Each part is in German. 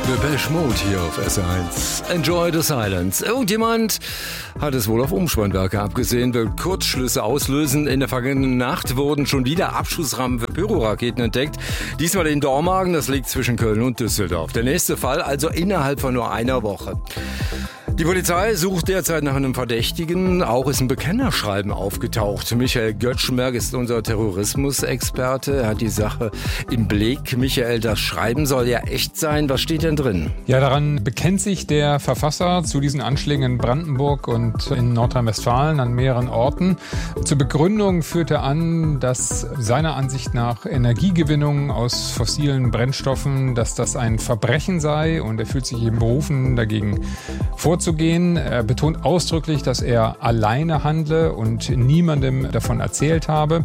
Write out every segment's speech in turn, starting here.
Depeche Mode hier auf S1. Enjoy the silence. Irgendjemand hat es wohl auf Umspannwerke abgesehen, will Kurzschlüsse auslösen. In der vergangenen Nacht wurden schon wieder Abschussrampen für Pyroraketen entdeckt. Diesmal in Dormagen, das liegt zwischen Köln und Düsseldorf. Der nächste Fall also innerhalb von nur einer Woche. Die Polizei sucht derzeit nach einem Verdächtigen. Auch ist ein Bekennerschreiben aufgetaucht. Michael Göttschenberg ist unser Terrorismusexperte. Er hat die Sache im Blick. Michael, das Schreiben soll ja echt sein. Was steht denn drin? Ja, daran bekennt sich der Verfasser zu diesen Anschlägen in Brandenburg und in Nordrhein-Westfalen an mehreren Orten. Zur Begründung führt er an, dass seiner Ansicht nach Energiegewinnung aus fossilen Brennstoffen, dass das ein Verbrechen sei, und er fühlt sich eben berufen, dagegen vorzugehen. Er betont ausdrücklich, dass er alleine handle und niemandem davon erzählt habe.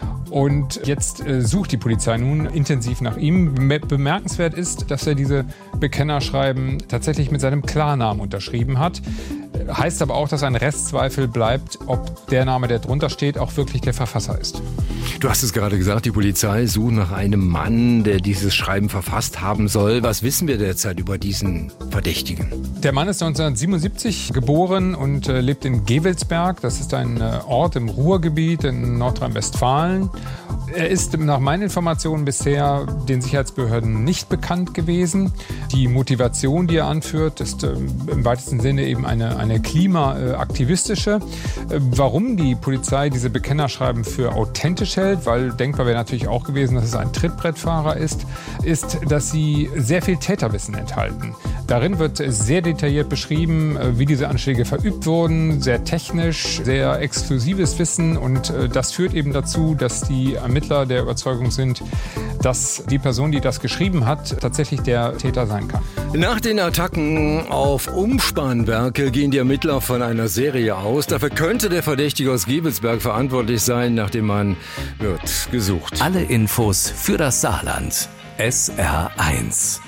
Und jetzt sucht die Polizei nun intensiv nach ihm. Bemerkenswert ist, dass er diese Bekennerschreiben tatsächlich mit seinem Klarnamen unterschrieben hat. Heißt aber auch, dass ein Restzweifel bleibt, ob der Name, der drunter steht, auch wirklich der Verfasser ist. Du hast es gerade gesagt, die Polizei sucht nach einem Mann, der dieses Schreiben verfasst haben soll. Was wissen wir derzeit über diesen Verdächtigen? Der Mann ist 1977 geboren und lebt in Gevelsberg. Das ist ein Ort im Ruhrgebiet in Nordrhein-Westfalen. Er ist nach meinen Informationen bisher den Sicherheitsbehörden nicht bekannt gewesen. Die Motivation, die er anführt, ist im weitesten Sinne eben eine klimaaktivistische. Warum die Polizei diese Bekennerschreiben für authentisch hält, weil denkbar wäre natürlich auch gewesen, dass es ein Trittbrettfahrer ist, dass sie sehr viel Täterwissen enthalten. Darin wird sehr detailliert beschrieben, wie diese Anschläge verübt wurden, sehr technisch, sehr exklusives Wissen, und das führt eben dazu, dass die Ermittler der Überzeugung sind, dass die Person, die das geschrieben hat, tatsächlich der Täter sein kann. Nach den Attacken auf Umspannwerke gehen die Ermittler von einer Serie aus. Dafür könnte der Verdächtige aus Gevelsberg verantwortlich sein. Nach dem Mann wird gesucht. Alle Infos für das Saarland. SR1.